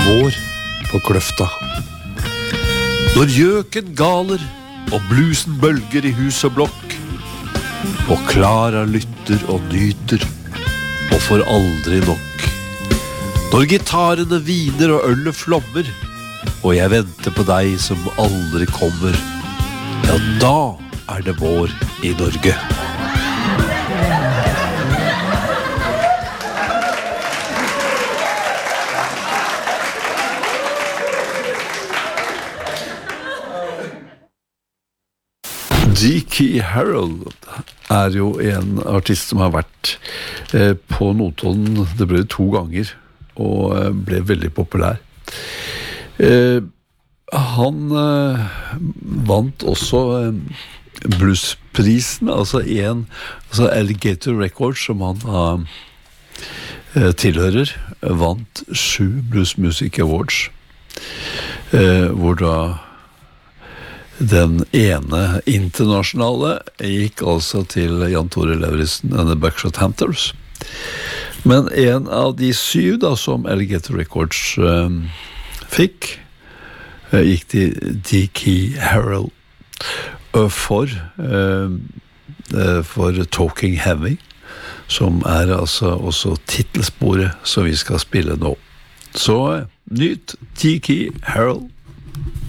vår på kløfta. Når gjøken galer og blusen bølger i hus og blokk, og Klara lytter og nyter og får aldri nok. Når gitarene viner og ølet flommer, og jeg venter på deg som aldri kommer, ja, da det vår i Norge. G.K. Harrell jo en artist som har vært på Notodden. Det ble 2 ganger og ble veldig populær. Han vant også bluesprisen, altså Alligator Records, som han tilhører, vant 7 Blues Music Awards, hvor da den ene internasjonale gikk altså til Jan Tore Lauritzen and the Buckshot Hunters. Men en av de 7 da, som Alligator Records fikk, gikk til G.K. Harrell for Talking Heavy, som altså også titelsporet som vi skal spille nå. Så nyt G.K. Harrell.